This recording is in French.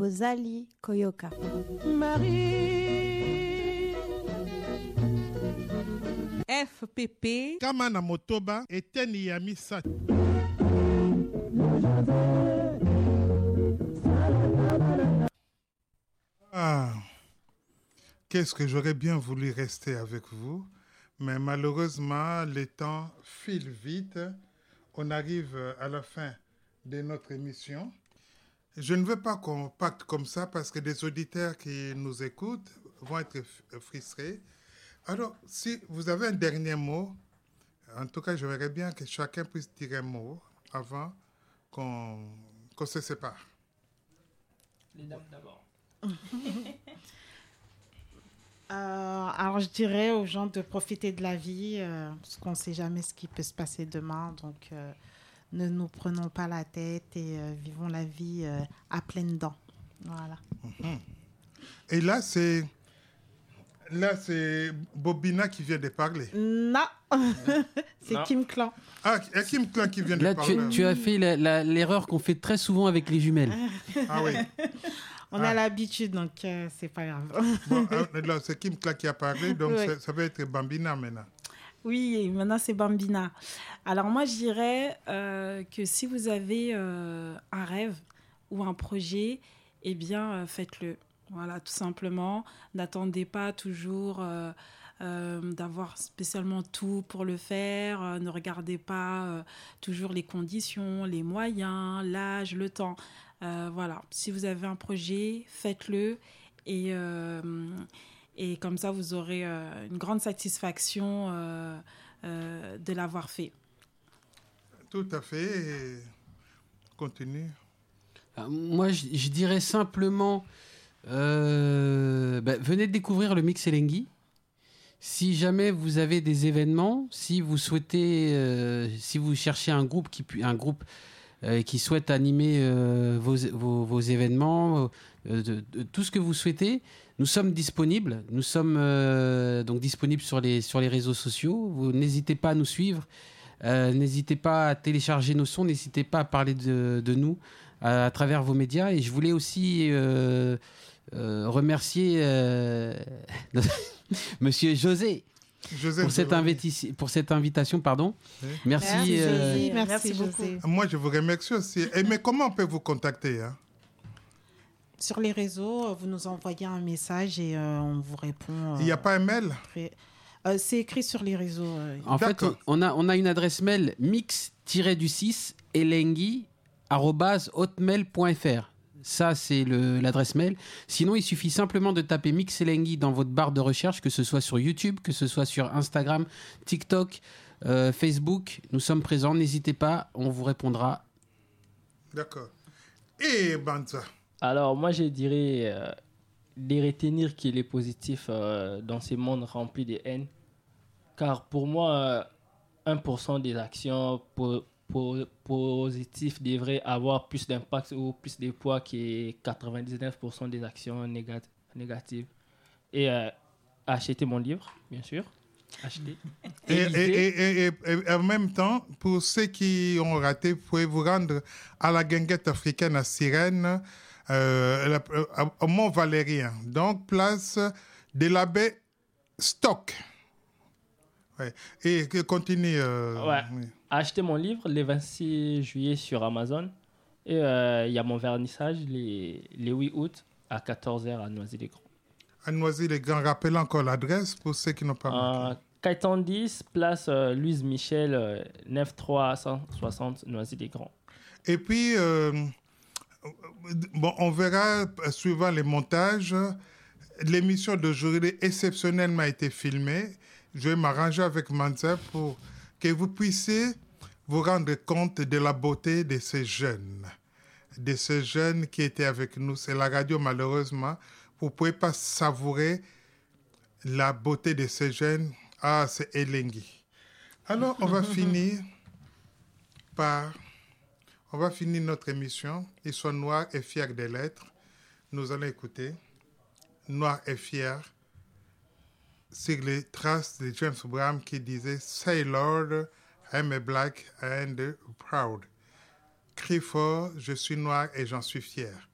Bozali Koyoka. Marie FPP Kamana Motoba Eteni Yamisa. Ah, qu'est-ce que j'aurais bien voulu rester avec vous, mais malheureusement, le temps file vite. On arrive à la fin de notre émission. Je ne veux pas qu'on parte comme ça parce que des auditeurs qui nous écoutent vont être frustrés. Alors, si vous avez un dernier mot, en tout cas, j'aimerais bien que chacun puisse dire un mot avant qu'on se sépare. Les dames d'abord. Alors, je dirais aux gens de profiter de la vie, parce qu'on ne sait jamais ce qui peut se passer demain. Donc, ne nous prenons pas la tête et vivons la vie à pleines dents. Voilà. Et là, c'est Bobina qui vient de parler. Non, c'est Non. Kim Clan. Ah, il y a Kim Clan qui vient de Là, parler. tu as fait l'erreur qu'on fait très souvent avec les jumelles. Ah oui. On a l'habitude, donc c'est pas grave. Bon, là, c'est Kim Clan qui a parlé, donc Ouais. ça va être Bambina maintenant. Oui, et maintenant c'est Bambina. Alors moi, je dirais que si vous avez un rêve ou un projet, eh bien, faites-le. Voilà, tout simplement. N'attendez pas toujours d'avoir spécialement tout pour le faire. Ne regardez pas toujours les conditions, les moyens, l'âge, le temps. Voilà, si vous avez un projet, faites-le et comme ça, vous aurez une grande satisfaction de l'avoir fait. Tout à fait. Et continue. Moi, je dirais simplement, venez découvrir le Mix Elengi. Si jamais vous avez des événements, si vous souhaitez, si vous cherchez un groupe qui souhaite animer vos événements, tout ce que vous souhaitez, nous sommes disponibles. Nous sommes donc disponibles sur les réseaux sociaux. Vous n'hésitez pas à nous suivre. N'hésitez pas à télécharger nos sons. N'hésitez pas à parler de nous à travers vos médias. Et je voulais aussi remercier Monsieur José pour cette invitation. Pardon. Oui. Merci. Merci beaucoup. José. Moi, je vous remercie aussi. Mais comment on peut vous contacter, hein? Sur les réseaux, vous nous envoyez un message et on vous répond. Il n'y a pas un mail? C'est écrit sur les réseaux. En fait, D'accord. on a une adresse mail mix-du6 elengi@hotmail.fr. Ça, c'est l'adresse mail. Sinon, il suffit simplement de taper Mix Elengi dans votre barre de recherche, que ce soit sur YouTube, que ce soit sur Instagram, TikTok, Facebook. Nous sommes présents. N'hésitez pas, on vous répondra. D'accord. Et Banza? Alors, moi, je dirais de retenir qu'il est positif dans ce monde rempli de haine. Car pour moi, 1% des actions positives devraient avoir plus d'impact ou plus de poids que 99% des actions négatives. Et achetez mon livre, bien sûr. Achetez. Et en même temps, pour ceux qui ont raté, vous pouvez vous rendre à la guinguette africaine à Sirène, au Mont-Valérien. Donc, place de l'abbé Stock. Ouais. Et continue. Ouais. Oui. Achetez mon livre le 26 juillet sur Amazon. Et il y a mon vernissage le 8 août à 14h à Noisy-le-Grand. À Noisy-le-Grand, rappelez encore l'adresse pour ceux qui n'ont pas marqué. Caïtan 10, place Louise Michel, 9360 Noisy-le-Grand. Et puis, on verra, suivant les montages, l'émission d'aujourd'hui exceptionnellement a été filmée. Je vais m'arranger avec Manza pour que vous puissiez vous rendre compte de la beauté de ces jeunes qui étaient avec nous. C'est la radio, malheureusement. Vous ne pouvez pas savourer la beauté de ces jeunes. Ah, c'est Elengi. Alors, on va finir notre émission. Ils sont noirs et fiers des lettres. Nous allons écouter Noir et fier sur les traces de James Brown qui disait Say Lord, I'm a black and proud. Crie fort, je suis noir et j'en suis fier.